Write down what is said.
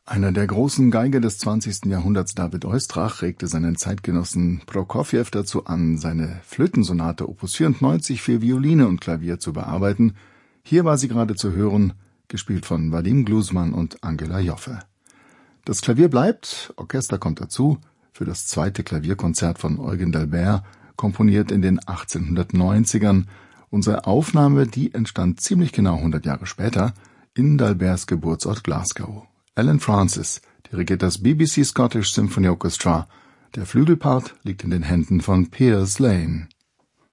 Einer der großen Geiger des 20. Jahrhunderts, David Oistrakh, regte seinen Zeitgenossen Prokofjew dazu an, seine Flötensonate Opus 94 für Violine und Klavier zu bearbeiten. Hier war sie gerade zu hören, gespielt von Vadim Gluzman und Angela Joffe. Das Klavier bleibt, Orchester kommt dazu, für das zweite Klavierkonzert von Eugen d'Albert, komponiert in den 1890ern. Unsere Aufnahme, die entstand ziemlich genau 100 Jahre später, in d'Alberts Geburtsort Glasgow. Alan Francis dirigiert das BBC Scottish Symphony Orchestra. Der Flügelpart liegt in den Händen von Piers Lane.